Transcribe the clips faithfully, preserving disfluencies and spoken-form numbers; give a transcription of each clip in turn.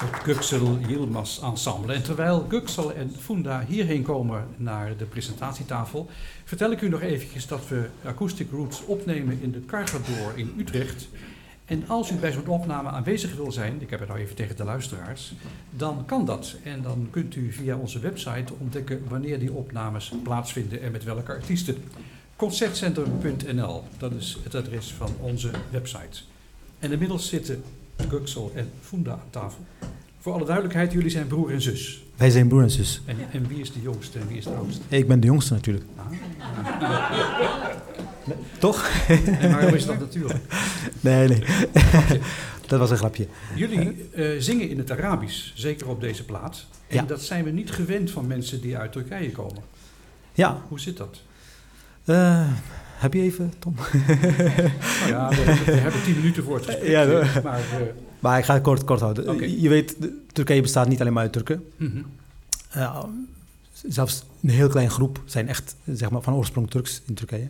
Het Güksel Yilmaz Ensemble. En terwijl Güksel en Funda hierheen komen naar de presentatietafel, vertel ik u nog eventjes dat we Acoustic Roots opnemen in de Cargador in Utrecht. En als u bij zo'n opname aanwezig wil zijn, ik heb het nou even tegen de luisteraars, dan kan dat. En dan kunt u via onze website ontdekken wanneer die opnames plaatsvinden en met welke artiesten. concertcentrum punt n l, dat is het adres van onze website. En inmiddels zitten Güksel en Funda aan tafel. Voor alle duidelijkheid, jullie zijn broer en zus. Wij zijn broer en zus. En, en wie is de jongste en wie is de oudste? Ik ben de jongste natuurlijk. Ah. Nee, toch? En waarom is dat natuurlijk? Nee, nee. Dat was een grapje. Jullie uh, zingen in het Arabisch, zeker op deze plaat. En Ja. dat zijn we niet gewend van mensen die uit Turkije komen. Ja. Hoe zit dat? Uh, heb je even, Tom? Nou ja, we hebben, we hebben tien minuten voor het gesprek. Ja, maar, uh, maar ik ga het kort, kort houden. Okay. Je weet, Turkije bestaat niet alleen maar uit Turken. Mm-hmm. Uh, zelfs een heel klein groep zijn echt zeg maar, van oorsprong Turks in Turkije.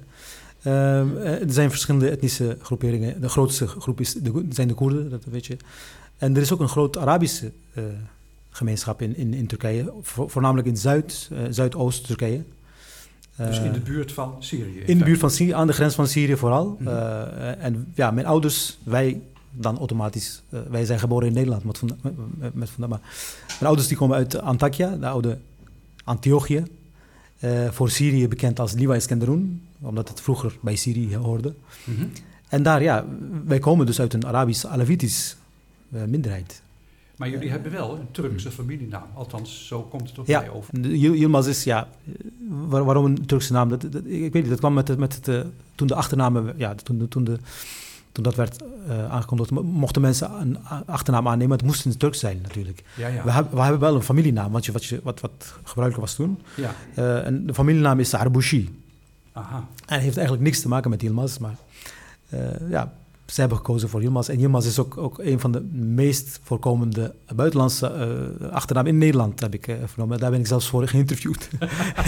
Uh, er zijn verschillende etnische groeperingen. De grootste groep is de, zijn de Koerden, dat weet je. En er is ook een groot Arabische uh, gemeenschap in, in, in Turkije. Vo, voornamelijk in Zuid, uh, Zuidoost-Turkije. Dus in de buurt van Syrië? In, in de buurt van Syrië, aan de grens van Syrië vooral. Mm-hmm. Uh, en ja, mijn ouders, wij dan automatisch... Uh, wij zijn geboren in Nederland, met, met, met, met, maar mijn ouders die komen uit Antakya, de oude Antiochië. Uh, voor Syrië bekend als Liwa Iskenderun, omdat het vroeger bij Syrië hoorde. Mm-hmm. En daar, ja, wij komen dus uit een Arabisch-Alawitisch uh, minderheid. Maar jullie hebben wel een Turkse familienaam. Althans, zo komt het op ja, mij over. Yilmaz is, ja... Waar, waarom een Turkse naam? Dat, dat, ik weet niet, dat kwam met, met het... Uh, toen de achternamen... Ja, toen, de, toen, de, toen dat werd uh, aangekondigd, mochten mensen een achternaam aannemen. Het moest in het Turks zijn, natuurlijk. Ja, ja. We, hebben, we hebben wel een familienaam, wat, je, wat, je, wat, wat gebruikelijk was toen. Ja. Uh, en de familienaam is Arbushi. Aha. En heeft eigenlijk niks te maken met Yilmaz, maar... Uh, ja... Ze hebben gekozen voor Yilmaz. En Yilmaz is ook, ook een van de meest voorkomende buitenlandse uh, achternaam in Nederland, heb ik uh, vernomen. Daar ben ik zelfs voor geïnterviewd. Dat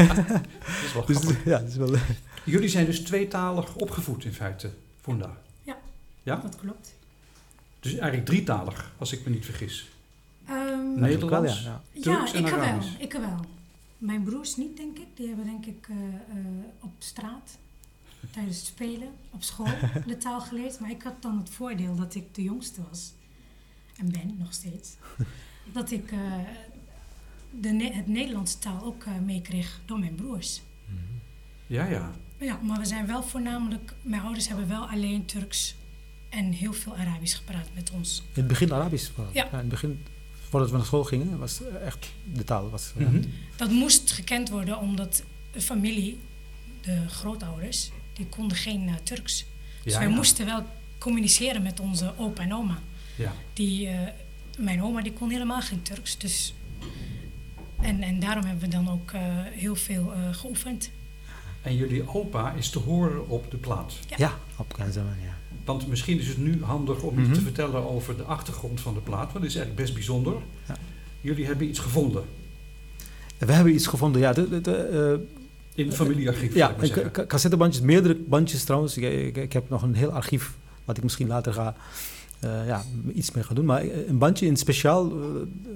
is wel dus, ja, dat is wel... Jullie zijn dus tweetalig opgevoed in feite, Funda? Ja, ja? dat klopt. Dus eigenlijk drietalig, als ik me niet vergis. Um, Nederlands, wel, ja, ja. Turks ja, en ik Arabisch. wel, ik wel. Mijn broers niet, denk ik. Die hebben denk ik uh, uh, op straat... tijdens het spelen op school de taal geleerd. Maar ik had dan het voordeel dat ik de jongste was. En ben nog steeds. Dat ik uh, de ne- het Nederlandse taal ook uh, meekreeg door mijn broers. Ja, ja. Ja, maar we zijn wel voornamelijk... Mijn ouders hebben wel alleen Turks en heel veel Arabisch gepraat met ons. In het begin Arabisch. Ja. ja. In het begin, voordat we naar school gingen, was echt de taal. Was, mm-hmm. ja. Dat moest gekend worden omdat de familie, de grootouders... die konden geen uh, Turks. Dus ja, wij ja. moesten wel communiceren met onze opa en oma. Ja. Die, uh, mijn oma die kon helemaal geen Turks. Dus, en, en daarom hebben we dan ook uh, heel veel uh, geoefend. En jullie opa is te horen op de plaat? Ja, ja op Kanzaman, ja. Want misschien is het nu handig om mm-hmm. iets te vertellen over de achtergrond van de plaat. Want dat is eigenlijk best bijzonder. Ja. Jullie hebben iets gevonden. We hebben iets gevonden, ja. De, de, de, uh, In het familiearchief, ja, k- cassettebandjes, meerdere bandjes trouwens. Ik, ik, ik heb nog een heel archief, wat ik misschien later ga, uh, ja, iets mee gaan doen. Maar een bandje in speciaal uh,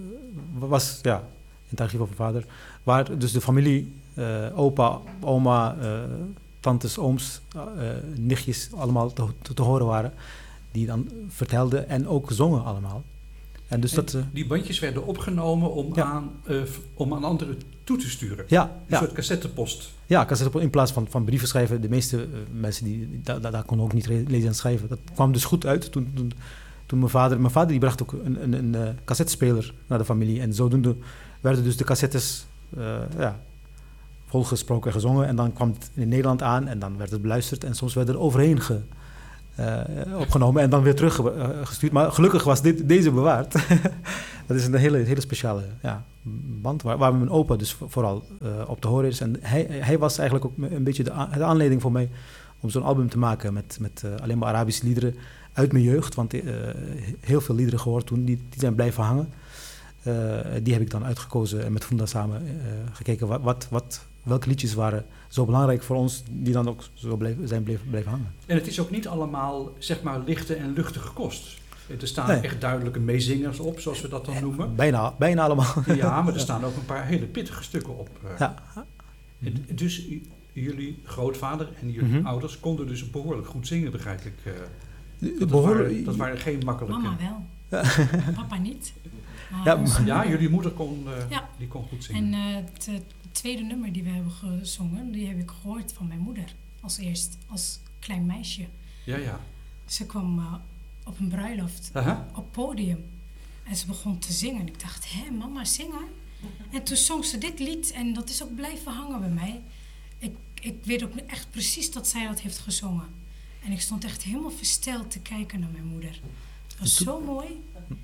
was, ja, in het archief van mijn vader, waar dus de familie, uh, opa, oma, uh, tantes, ooms, uh, nichtjes allemaal te, te, te horen waren. Die dan vertelden en ook zongen allemaal. En dus en dat, uh, die bandjes werden opgenomen om, ja. aan, uh, om aan anderen toe te sturen? Ja. Een ja. soort cassettepost? Ja, cassettepost in plaats van, van brieven schrijven. De meeste uh, mensen die, da, da, daar konden ook niet lezen en schrijven. Dat kwam dus goed uit toen, toen, toen mijn vader... Mijn vader die bracht ook een, een, een, een cassettespeler naar de familie. En zodoende werden dus de cassettes uh, ja, volgesproken en gezongen. En dan kwam het in Nederland aan en dan werd het beluisterd. En soms werd er overheen ge, uh, opgenomen en dan weer teruggestuurd. Maar gelukkig was dit, deze bewaard. Dat is een hele, hele speciale ja, band waar, waar mijn opa dus vooral uh, op te horen is. En hij, hij was eigenlijk ook een beetje de, a- de aanleiding voor mij om zo'n album te maken met, met uh, alleen maar Arabische liederen uit mijn jeugd. Want uh, heel veel liederen gehoord toen, die, die zijn blijven hangen. Uh, die heb ik dan uitgekozen en met Funda samen uh, gekeken wat, wat, wat, welke liedjes waren zo belangrijk voor ons, die dan ook zo bleef, zijn bleef, blijven hangen. En het is ook niet allemaal, zeg maar, lichte en luchtige kost. Er staan Nee. echt duidelijke meezingers op, zoals we dat dan noemen. Bijna, bijna allemaal. Ja, maar er staan ook een paar hele pittige stukken op. Uh. Ja. En dus j- jullie grootvader en jullie Mhm. ouders konden dus behoorlijk goed zingen, begrijp ik. Uh, dat, Behoorlijk- waren, dat waren geen makkelijke... Mama wel. Papa niet. Maar Ja, onze Ja, moeder- jullie moeder kon, uh, Ja. die kon goed zingen. En uh, het uh, tweede nummer die we hebben gezongen, die heb ik gehoord van mijn moeder. Als eerst, als klein meisje. Ja, ja. Ze kwam uh, op een bruiloft, Aha. op het podium. En ze begon te zingen. Ik dacht, hé, mama, zingen? En toen zong ze dit lied en dat is ook blijven hangen bij mij. Ik, ik weet ook echt precies dat zij dat heeft gezongen. En ik stond echt helemaal versteld te kijken naar mijn moeder. Het was zo mooi.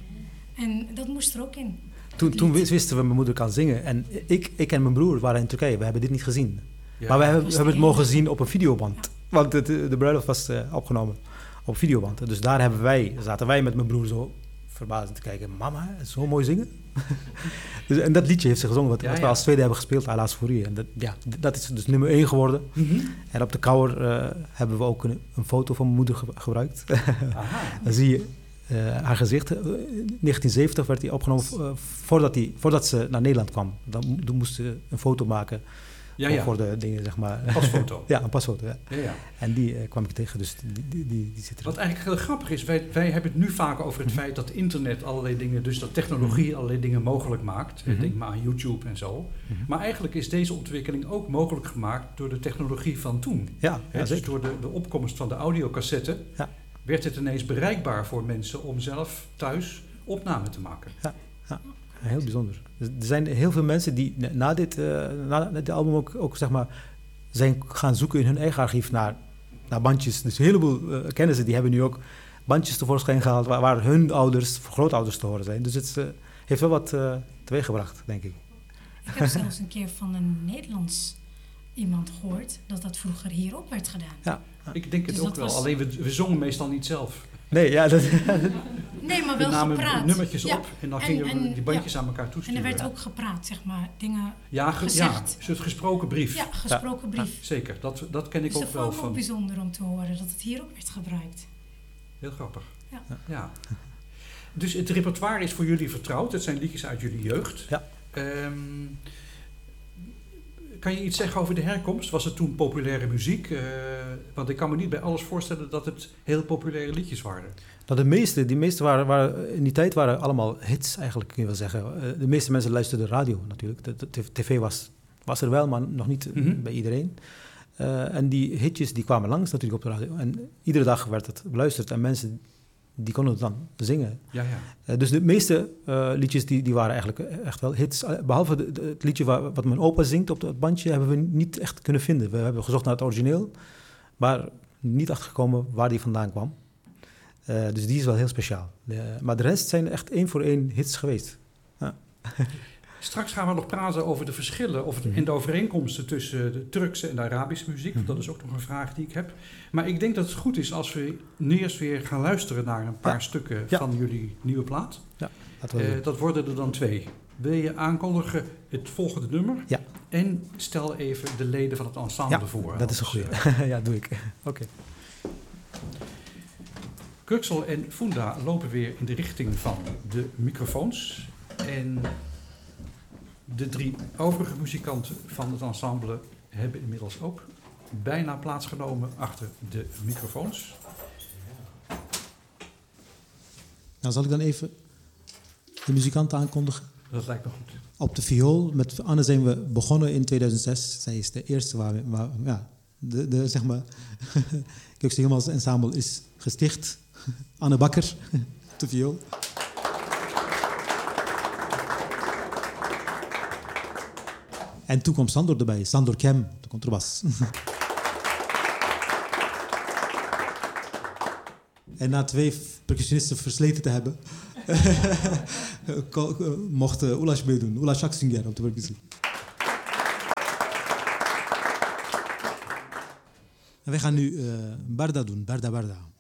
En dat moest er ook in. Toen, toen wist- wisten we, mijn moeder kan zingen. En ik, ik en mijn broer waren in Turkije. We hebben dit niet gezien. Ja. Maar we hebben, we Was hebben het de mogen enige. zien op een videoband. Want de, de, de bruiloft was uh, opgenomen op videoband. Dus daar hebben wij, zaten wij met mijn broer zo verbazend te kijken. Mama, zo mooi zingen. dus, en dat liedje heeft ze gezongen, wat, Ja, wat we ja. als tweede hebben gespeeld, Helaas voor u. En dat, ja, dat is dus nummer één geworden. Mhm. En op de cover uh, hebben we ook een, een foto van mijn moeder ge- gebruikt. Aha. Dan zie je uh, haar gezicht. Uh, negentien zeventig werd die opgenomen uh, voordat, die, voordat ze naar Nederland kwam. Dan, dan moest ze een foto maken Ja, ja. voor de dingen, zeg maar. Pasfoto. Ja, een pasfoto, ja. Ja, ja. En die uh, kwam ik tegen, dus die, die, die, die zit er. Wat eigenlijk heel grappig is, wij, wij hebben het nu vaak over het Mhm. feit dat internet allerlei dingen, dus dat technologie allerlei dingen mogelijk maakt. Mhm. Denk maar aan YouTube en zo. Mhm. Maar eigenlijk is deze ontwikkeling ook mogelijk gemaakt door de technologie van toen. Ja, Hè, ja dus zeker. door de, de opkomst van de audiocassette Ja. werd het ineens bereikbaar voor mensen om zelf thuis opname te maken. Heel bijzonder. Dus er zijn heel veel mensen die na- na dit, uh, na dit album ook, ook zeg maar, zijn gaan zoeken in hun eigen archief naar, naar bandjes. Dus een heleboel uh, kennissen die hebben nu ook bandjes tevoorschijn gehaald waar, waar hun ouders, grootouders te horen zijn. Dus het uh, heeft wel wat uh, teweeggebracht, denk ik. Ik heb zelfs een keer van een Nederlands iemand gehoord dat dat vroeger hier ook werd gedaan. Ja. Ik denk het Dus ook dat wel, was- alleen we, we zongen meestal niet zelf. Nee, ja, dat, Nee, maar We wel namen gepraat. nummertjes Ja. op en dan En- gingen we en- die bandjes aan elkaar En toesturen. er werd ook gepraat, zeg maar, dingen, ja, ge- ja, gezegd. een soort gesproken brief. ja, gesproken brief. Zeker, dat, dat ken ik Dus ook dat wel vond ik ook van. bijzonder om te horen dat het hier ook werd gebruikt. Heel grappig. Ja. Ja. Dus het repertoire is voor jullie vertrouwd. Het zijn liedjes uit jullie jeugd. Ja. Ehm, kan je iets zeggen over de herkomst? Was het toen populaire muziek? Uh, want ik kan me niet bij alles voorstellen dat het heel populaire liedjes waren. nou, de meeste, die meeste waren, waren, in die tijd waren allemaal hits eigenlijk, kun je wel zeggen. Uh, de meeste mensen luisterden radio natuurlijk. De, de tv was, was er wel, maar nog niet Mhm. bij iedereen. Uh, en die hitjes die kwamen langs natuurlijk op de radio. En iedere dag werd het beluisterd en mensen die konden het dan zingen. Ja, ja. Uh, dus de meeste uh, liedjes die, die waren eigenlijk echt wel hits. Uh, behalve de, de, het liedje waar, wat mijn opa zingt op het bandje hebben we niet echt kunnen vinden. We hebben gezocht naar het origineel, maar niet achtergekomen waar die vandaan kwam. Uh, dus die is wel heel speciaal. Uh, maar de rest zijn echt één voor één hits geweest. Ja. Straks gaan we nog praten over de verschillen of de, Mhm. en de overeenkomsten tussen de Turkse en de Arabische muziek. Want Mhm. dat is ook nog een vraag die ik heb. Maar ik denk dat het goed is als we nu eerst weer gaan luisteren naar een paar Ja. stukken Ja. van jullie nieuwe plaat. Laten we Eh, doen. dat worden er dan twee. Wil je aankondigen het volgende nummer? Ja. En stel even de leden van het ensemble Ja, voor. dat is een Als, goeie. eh, Ja, doe ik. Oké. Okay. Köksal en Funda lopen weer in de richting van de microfoons. En de drie overige muzikanten van het ensemble hebben inmiddels ook bijna plaatsgenomen achter de microfoons. Nou, zal ik dan even de muzikanten aankondigen? Dat lijkt me goed. Op de viool, met Anne zijn we begonnen in tweeduizend zes. Zij is de eerste waar, we, waar ja, de, de, zeg maar, Köksal Yilmaz Ensemble is gesticht. Anne Bakker op de viool. En toen kwam Sandor erbij, Sandor Kem op de contrabas. En na twee percussionisten versleten te hebben, mocht uh, Ulaş meedoen. Ulaş Aksunger op de percussie. En wij gaan nu uh, Barda doen, Barda Barda.